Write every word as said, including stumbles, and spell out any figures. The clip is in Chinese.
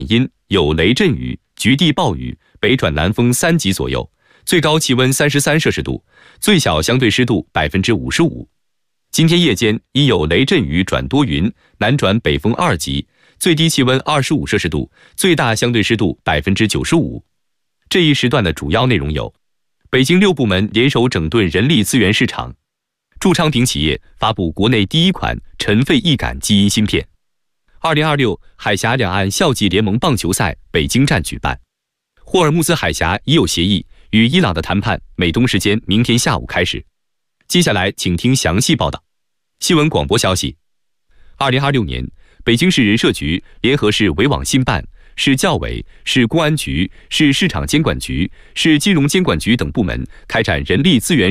阴，有雷阵雨，局地暴雨，北转南风三级左右，最高气温三十三摄氏度，最小相对湿度百分之五十五。今天夜间已有雷阵雨转多云，南转北风二级，最低气温二十五摄氏度，最大相对湿度百分之九十五。这一时段的主要内容有：北京六部门联手整顿人力资源市场；祝昌平企业发布国内第一款尘肺易感基因芯片；二零二六海峡两岸校际联盟棒球赛北京站举办；霍尔木兹海峡已有协议，与伊朗的谈判美东时间明天下午开始。接下来请听详细报道。新闻广播消息：二零二六年，北京市人社局联合市维网信办、市教委、市公安局、市市场监管局、市金融监管局等部门开展人力资源